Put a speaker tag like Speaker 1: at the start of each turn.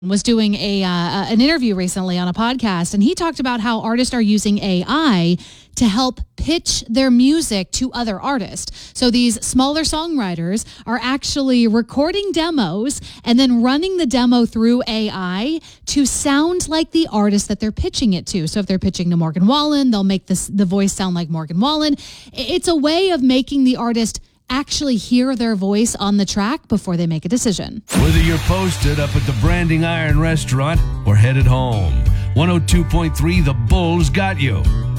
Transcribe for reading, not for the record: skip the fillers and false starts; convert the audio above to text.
Speaker 1: was doing an interview recently on a podcast, and he talked about how artists are using AI to help pitch their music to other artists. So these smaller songwriters are actually recording demos and then running the demo through AI to sound like the artist that they're pitching it to. So if they're pitching to Morgan Wallen, they'll make the voice sound like Morgan Wallen. It's a way of making the artist actually hear their voice on the track before they make a decision.
Speaker 2: Whether you're posted up at the Branding Iron restaurant or headed home, 102.3 The Bull's got you.